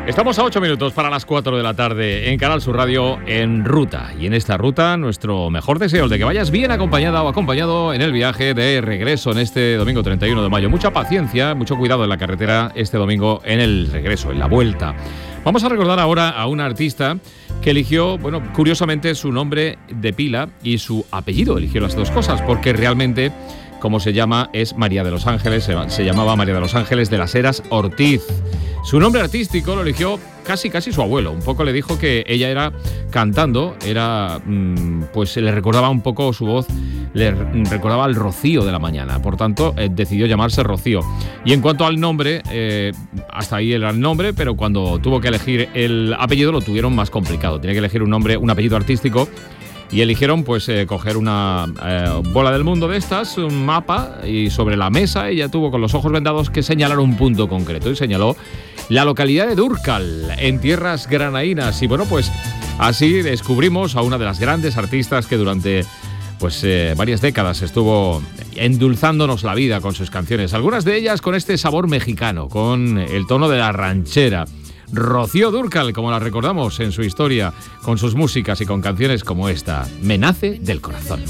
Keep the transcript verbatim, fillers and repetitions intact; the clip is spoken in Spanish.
Estamos a ocho minutos para las cuatro de la tarde en Canal Sur Radio, en ruta. Y en esta ruta, nuestro mejor deseo, el de que vayas bien acompañada o acompañado en el viaje de regreso en este domingo treinta y uno de mayo. Mucha paciencia, mucho cuidado en la carretera este domingo en el regreso, en la vuelta. Vamos a recordar ahora a una artista que eligió, bueno, curiosamente su nombre de pila y su apellido. Eligió las dos cosas porque realmente, como se llama, es María de los Ángeles, se, se llamaba María de los Ángeles de las Heras Ortiz. Su nombre artístico lo eligió casi casi su abuelo. Un poco le dijo que ella era cantando, era mmm, pues le recordaba un poco su voz, le recordaba al Rocío de la mañana. Por tanto, eh, decidió llamarse Rocío. Y en cuanto al nombre, eh, hasta ahí era el nombre, pero cuando tuvo que elegir el apellido lo tuvieron más complicado. Tenía que elegir un nombre, un apellido artístico. Y eligieron pues eh, coger una eh, bola del mundo de estas, un mapa, y sobre la mesa ella tuvo con los ojos vendados que señalar un punto concreto y señaló la localidad de Dúrcal, en tierras granaínas. Y bueno, pues así descubrimos a una de las grandes artistas que durante pues eh, varias décadas estuvo endulzándonos la vida con sus canciones, algunas de ellas con este sabor mexicano, con el tono de la ranchera. Rocío Dúrcal, como la recordamos en su historia, con sus músicas y con canciones como esta, Me nace del corazón.